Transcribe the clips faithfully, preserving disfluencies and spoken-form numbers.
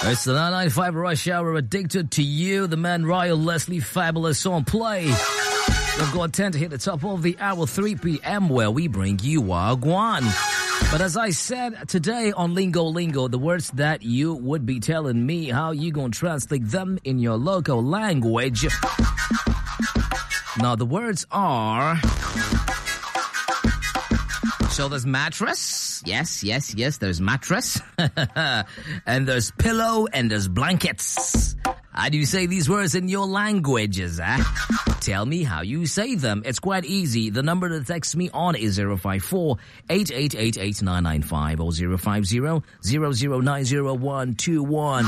It's the nine ninety-five Rush Hour, Addicted to You, the man Royal Leslie Fabulous on play. We've got ten to hit the top of the hour, three p.m. where we bring you Wagwan. But as I said, today on Lingo Lingo, the words that you would be telling me, how you gonna translate them in your local language. Now the words are... So there's mattress. Yes, yes, yes, there's mattress. And there's pillow and there's blankets. How do you say these words in your languages, eh? Tell me how you say them. It's quite easy. The number to text me on is zero five four, eight eight eight, eight nine nine five or zero five zero, zero zero nine zero one two one.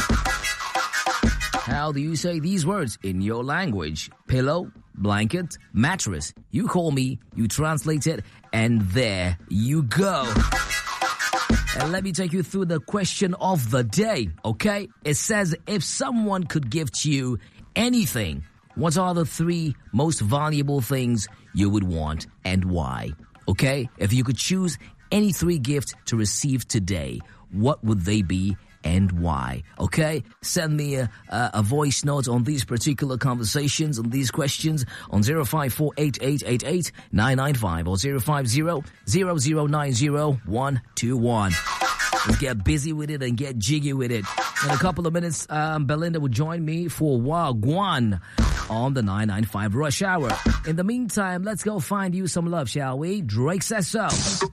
How do you say these words in your language? Pillow, blanket, mattress. You call me, you translate it, and there you go. And let me take you through the question of the day, okay? It says, if someone could gift you anything, what are the three most valuable things you would want and why? Okay? If you could choose any three gifts to receive today, what would they be and why? Okay? Send me a, a, a voice note on these particular conversations, on these questions, on zero five four, eight eight eight, eight nine nine five or zero five zero, zero zero nine zero one two one. Let's get busy with it and get jiggy with it. In a couple of minutes, um, Belinda will join me for Wagwan on the nine ninety-five Rush Hour. In the meantime, let's go find you some love, shall we? Drake says so.